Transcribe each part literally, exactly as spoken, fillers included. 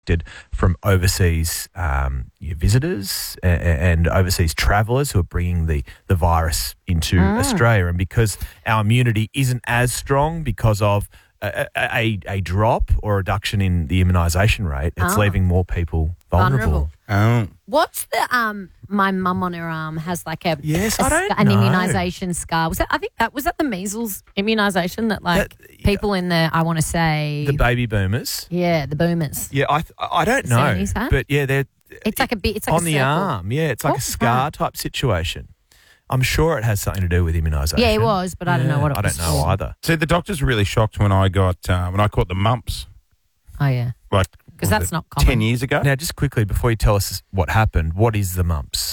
protected from overseas um, visitors and, and overseas travellers who are bringing the, the virus into Mm. Australia. And because our immunity isn't as strong because of a, a, a drop or reduction in the immunisation rate, it's Oh. leaving more people vulnerable. Vulnerable. Oh. What's the um? My mum on her arm has like a Yes, a I don't sc- an know. immunisation scar. Was that? I think that was that the measles immunisation that like That- people in the I want to say The baby boomers. yeah the boomers. Yeah, I th- I don't know, seventies, huh? but yeah, they're It's like a bit. It's like on a the circle. arm. Yeah, it's like What a was scar that? type situation. I'm sure it has something to do with immunisation. Yeah, it was, but I don't know Yeah, what it I was don't know for. either. See, the doctor's really shocked when I got uh, when I caught the mumps, Oh yeah, like 'Cause what was that's it, not common. ten years ago. Now, just quickly before you tell us what happened, what is the mumps?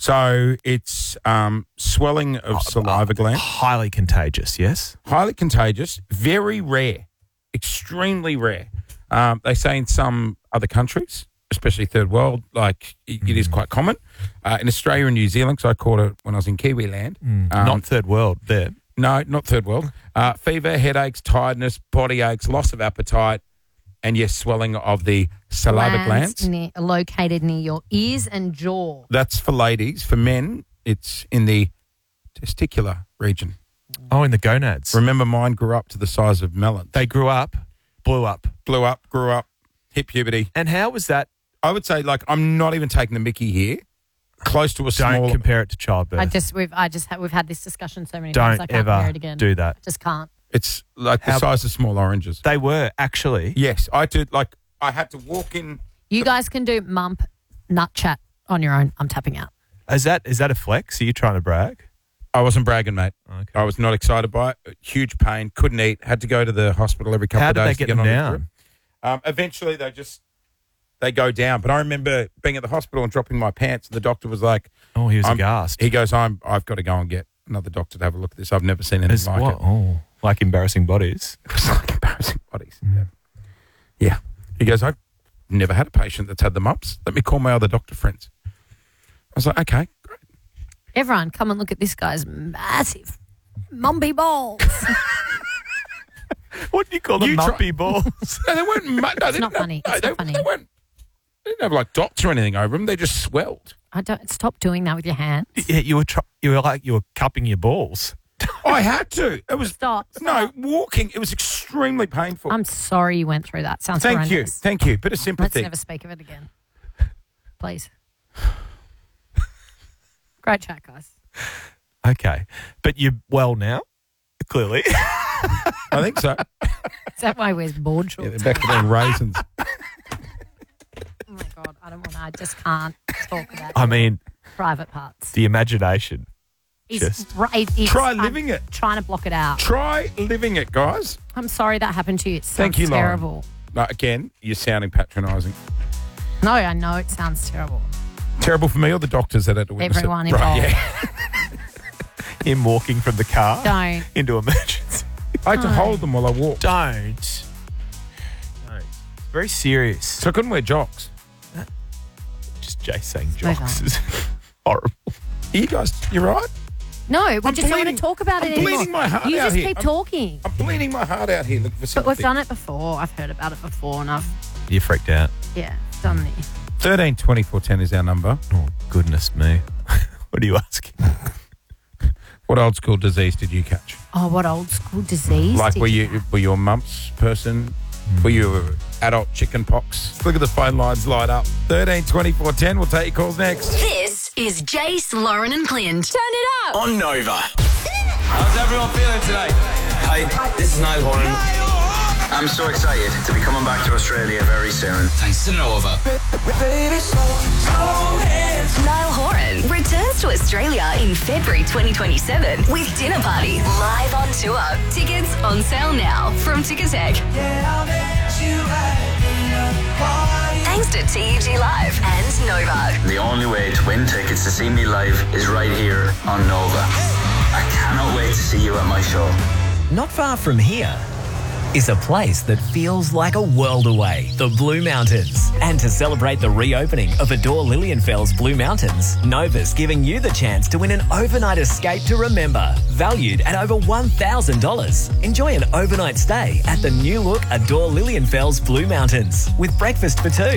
So it's um, swelling of saliva glands, Highly contagious. Yes. highly contagious, very rare, extremely rare. Um, they say in some other countries, especially third world, like it, it is quite common. Uh, in Australia and New Zealand, because I caught it when I was in Kiwi land. Um, Not third world. There. No, not third world. Uh, fever, headaches, tiredness, body aches, loss of appetite, and yes, swelling of the saliva glands. Near, located near your ears and jaw. That's for ladies. For men, it's in the testicular region. Oh, in the gonads. Remember, mine grew up to the size of melons. They grew up, blew up. Blew up, grew up, hit puberty. And how was that? I would say, like, I'm not even taking the mickey here. Close to a Don't small. compare it to childbirth. I just we've I just ha- we've had this discussion so many times. Don't I can't hear ever it again. do that. I just can't. It's like the How- size of small oranges. They were actually. Yes, I did. Like, I had to walk in. You guys can do mump nut chat on your own. I'm tapping out. Is that is that a flex? Are you trying to brag? I wasn't bragging, mate. Okay. I was not excited by it. Huge pain. Couldn't eat. Had to go to the hospital every couple How of did days they get to get them on the down? drip. Um, eventually, they just they go down. But I remember being at the hospital and dropping my pants, and the doctor was like, Oh, he was I'm- aghast. "He goes, I'm. I've got to go and get another doctor to have a look at this. I've never seen anything It's like what? it. Oh, like embarrassing bodies. It was like embarrassing bodies. Yeah. yeah. He goes, I've never had a patient that's had the mumps. Let me call my other doctor friends. I was like, okay, great. Everyone, come and look at this guy's massive mumpy balls. What do you call them? You try- Mumpy balls. No, they weren't. mu- No, they not didn't have- funny. No, It's they, not funny. They weren't. They didn't have like dots or anything over them. They just swelled. I don't stop doing that with your hands. Yeah, you were try- you were like you were cupping your balls. I had to. It was Stop. no stop. walking. It was extremely painful. I'm sorry you went through that. Sounds Thank you, horrendous. thank you. Bit of Let's sympathy. never speak of it again. Please. Great chat, guys. Okay, but you're well now. Clearly. I think so. Is that why we're board Yeah, shorts? they're back to being raisins. Oh my God, I don't want to. I just can't talk about I mean, private parts. the imagination. It's just- right, it's- Try I'm living it. Trying to block it out. Try living it, guys. I'm sorry that happened to you. It sounds Thank you, Lauren. terrible. No, again, you're sounding patronising. No, I know it sounds terrible. Terrible for me or the doctors that had to witness Everyone it? involved. Right, yeah. Him walking from the car Don't. into emergency. I had to No. hold them while I walked. Don't. No. Very serious. So I couldn't wear jocks. Just Jay saying Move jocks on. is horrible. You guys, you right? No, we I'm just don't want bleeding- to talk about I'm it anymore. bleeding my heart you out just here. keep I'm- talking. I'm bleeding my heart out here looking for But something. we've done it before. I've heard about it before, and I've You freaked out. yeah done the. thirteen twenty-four ten is our number. Oh, goodness me. What are you asking? What old school disease did you catch? Oh, what old school disease? Like, did were you you were you a mumps person? Were you adult chicken pox? Look at the phone lines light up. thirteen twenty-four ten. We'll take your calls next. This is Jace, Lauren and Clint. Turn it up. On Nova. How's everyone feeling today? Hi, this is Niall Horan. I'm so excited to be coming back to Australia very soon. Thanks to Nova. Niall Horan returns to Australia in February twenty twenty-seven with Dinner Party live on tour. Tickets on sale now from Ticketek. Thanks to T E G Live and Nova. The only way to win tickets to see me live is right here on Nova. I cannot wait to see you at my show. Not far from here is a place that feels like a world away, the Blue Mountains. And to celebrate the reopening of Adore Lilienfels Blue Mountains, Nova's giving you the chance to win an overnight escape to remember, valued at over one thousand dollars. Enjoy an overnight stay at the new look Adore Lilienfels Blue Mountains with breakfast for two.